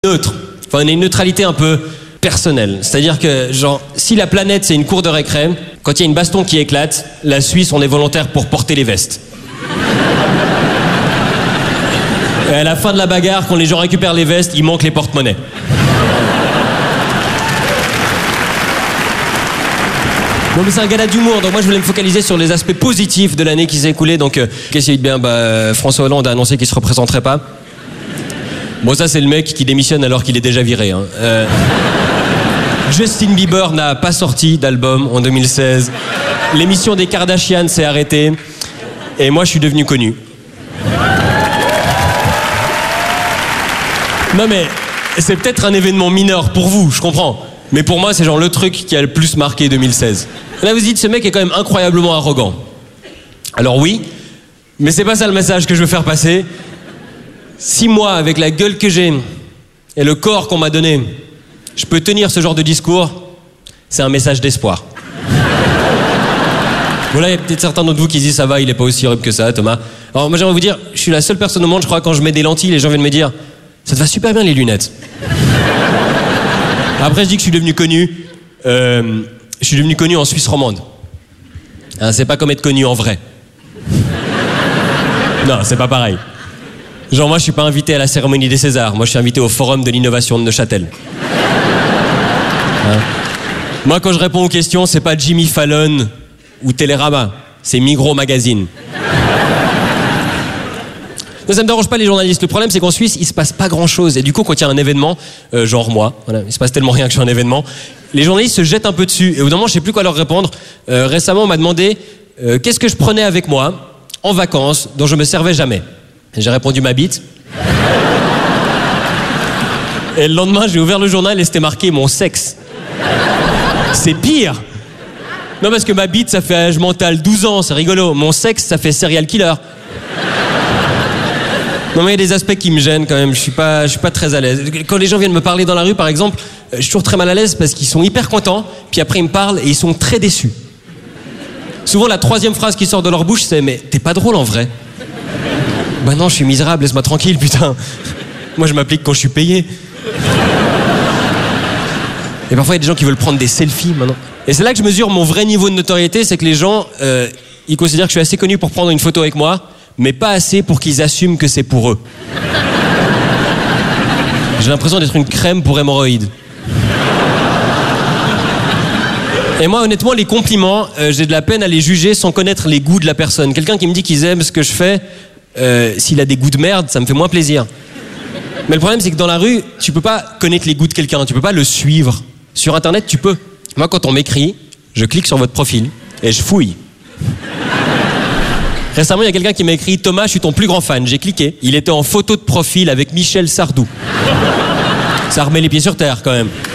neutre. Enfin, on a une neutralité un peu personnelle. C'est-à-dire que, genre, si la planète c'est une cour de récré, quand il y a une baston qui éclate, la Suisse, on est volontaire pour porter les vestes. Et à la fin de la bagarre, quand les gens récupèrent les vestes, il manque les porte-monnaies. Bon, mais c'est un gala d'humour, donc moi je voulais me focaliser sur les aspects positifs de l'année qui s'est écoulée. Donc, qu'est-ce qu'il y a de bien? François Hollande a annoncé qu'il se représenterait pas. Bon, ça c'est le mec qui démissionne alors qu'il est déjà viré. Hein. Justin Bieber n'a pas sorti d'album en 2016. L'émission des Kardashian s'est arrêtée. Et moi je suis devenu connu. Non mais, c'est peut-être un événement mineur pour vous, je comprends. Mais pour moi, c'est genre le truc qui a le plus marqué 2016. Là, vous dites, ce mec est quand même incroyablement arrogant. Alors oui, mais c'est pas ça le message que je veux faire passer. Si moi, avec la gueule que j'ai et le corps qu'on m'a donné, je peux tenir ce genre de discours, c'est un message d'espoir. Voilà, il y a peut-être certains d'entre vous qui disent, ça va, il est pas aussi horrible que ça, Thomas. Alors moi, j'aimerais vous dire, je suis la seule personne au monde, je crois, quand je mets des lentilles, les gens viennent me dire, ça te va super bien les lunettes. Après, je dis que je suis devenu connu. Je suis devenu connu en Suisse romande. Hein, c'est pas comme être connu en vrai. Non, c'est pas pareil. Genre, moi, je suis pas invité à la cérémonie des Césars. Moi, je suis invité au Forum de l'innovation de Neuchâtel. Hein? Moi, quand je réponds aux questions, c'est pas Jimmy Fallon ou Télérama. C'est Migros Magazine. Non, ça me dérange pas les journalistes. Le problème, c'est qu'en Suisse, il se passe pas grand-chose. Et du coup, quand il y a un événement, genre moi, voilà, il se passe tellement rien que je suis un événement, les journalistes se jettent un peu dessus. Et au bout d'un moment, je sais plus quoi leur répondre. Récemment, on m'a demandé qu'est-ce que je prenais avec moi en vacances dont je me servais jamais. Et j'ai répondu ma bite. Et le lendemain, j'ai ouvert le journal et c'était marqué mon sexe. C'est pire. Non, parce que ma bite, ça fait âge mental 12 ans, c'est rigolo. Mon sexe, ça fait serial killer. Non mais il y a des aspects qui me gênent quand même, je suis pas très à l'aise. Quand les gens viennent me parler dans la rue par exemple, je suis toujours très mal à l'aise parce qu'ils sont hyper contents, puis après ils me parlent et ils sont très déçus. Souvent la troisième phrase qui sort de leur bouche c'est « mais t'es pas drôle en vrai ». Bah non, je suis misérable, laisse-moi tranquille putain. Moi je m'applique quand je suis payé. Et parfois il y a des gens qui veulent prendre des selfies maintenant. Et c'est là que je mesure mon vrai niveau de notoriété, c'est que les gens, ils considèrent que je suis assez connu pour prendre une photo avec moi, mais pas assez pour qu'ils assument que c'est pour eux. J'ai l'impression d'être une crème pour hémorroïdes. Et moi, honnêtement, les compliments, j'ai de la peine à les juger sans connaître les goûts de la personne. Quelqu'un qui me dit qu'ils aiment ce que je fais, s'il a des goûts de merde, ça me fait moins plaisir. Mais le problème, c'est que dans la rue, tu peux pas connaître les goûts de quelqu'un, tu peux pas le suivre. Sur Internet, tu peux. Moi, quand on m'écrit, je clique sur votre profil et je fouille. Récemment, il y a quelqu'un qui m'a écrit « Thomas, je suis ton plus grand fan ». J'ai cliqué. Il était en photo de profil avec Michel Sardou. Ça remet les pieds sur terre, quand même.